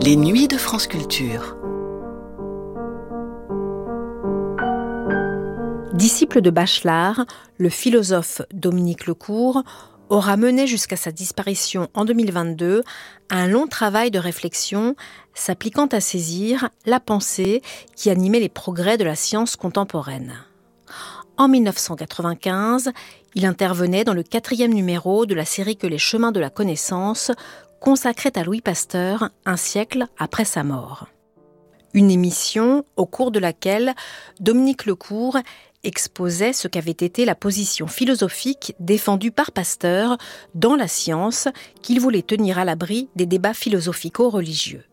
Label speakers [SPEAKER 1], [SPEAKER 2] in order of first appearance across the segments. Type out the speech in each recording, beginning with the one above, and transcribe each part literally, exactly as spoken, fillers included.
[SPEAKER 1] Les nuits de France Culture.
[SPEAKER 2] Disciple de Bachelard, le philosophe Dominique Lecourt aura mené jusqu'à sa disparition en deux mille vingt-deux un long travail de réflexion s'appliquant à saisir la pensée qui animait les progrès de la science contemporaine. En dix-neuf cent quatre-vingt-quinze, il intervenait dans le quatrième numéro de la série Que les chemins de la connaissance, consacrée à Louis Pasteur un siècle après sa mort. Une émission au cours de laquelle Dominique Lecourt exposait ce qu'avait été la position philosophique défendue par Pasteur dans la science qu'il voulait tenir à l'abri des débats philosophico-religieux.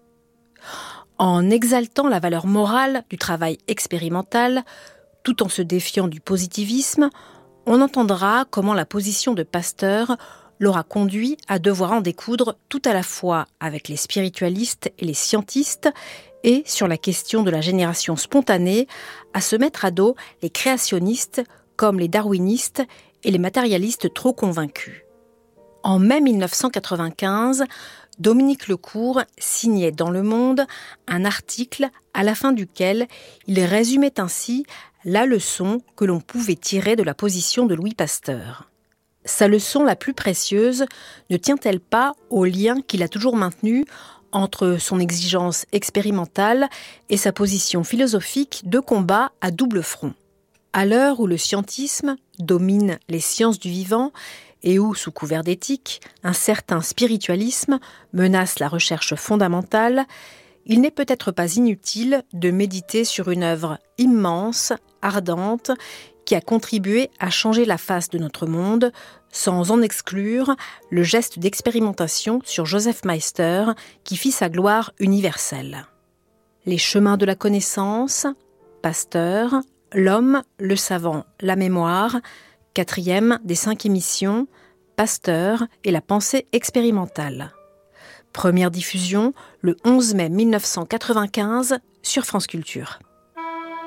[SPEAKER 2] En exaltant la valeur morale du travail expérimental, tout en se défiant du positivisme, on entendra comment la position de Pasteur l'aura conduit à devoir en découdre tout à la fois avec les spiritualistes et les scientistes, et, sur la question de la génération spontanée, à se mettre à dos les créationnistes comme les darwinistes et les matérialistes trop convaincus. En mai dix-neuf cent quatre-vingt-quinze, Dominique Lecourt signait dans Le Monde un article à la fin duquel il résumait ainsi la leçon que l'on pouvait tirer de la position de Louis Pasteur. Sa leçon la plus précieuse ne tient-elle pas au lien qu'il a toujours maintenu entre son exigence expérimentale et sa position philosophique de combat à double front? À l'heure où le scientisme domine les sciences du vivant et où, sous couvert d'éthique, un certain spiritualisme menace la recherche fondamentale, il n'est peut-être pas inutile de méditer sur une œuvre immense, ardente, qui a contribué à changer la face de notre monde, sans en exclure le geste d'expérimentation sur Joseph Meister, qui fit sa gloire universelle. Les chemins de la connaissance, Pasteur, L'homme, le savant, la mémoire, quatrième des cinq émissions, Pasteur et la pensée expérimentale. Première diffusion le onze mai dix-neuf cent quatre-vingt-quinze sur France Culture.